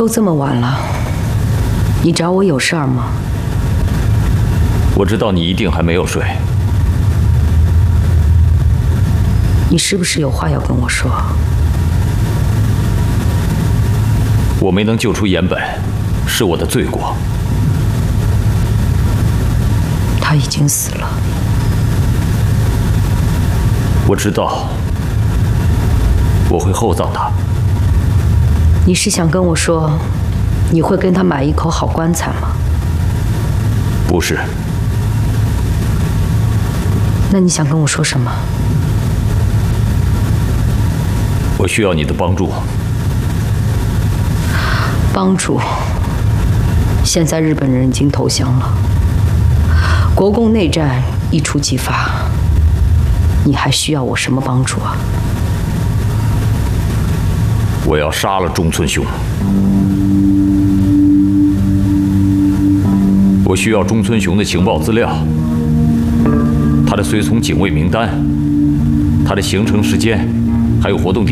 都这么晚了，你找我有事儿吗？ 我知道你一定还没有睡。 你是不是有话要跟我说？ 我没能救出岩本，是我的罪过。 他已经死了。 我知道，我会厚葬他。 你是想跟我说，你会跟他买一口好棺材吗？ 不是。 那你想跟我说什么？ 我需要你的帮助。 帮助？现在日本人已经投降了，国共内战一触即发，你还需要我什么帮助啊？ 我要杀了中村雄。我需要中村雄的情报资料，他的随从警卫名单，他的行程时间，还有活动地点。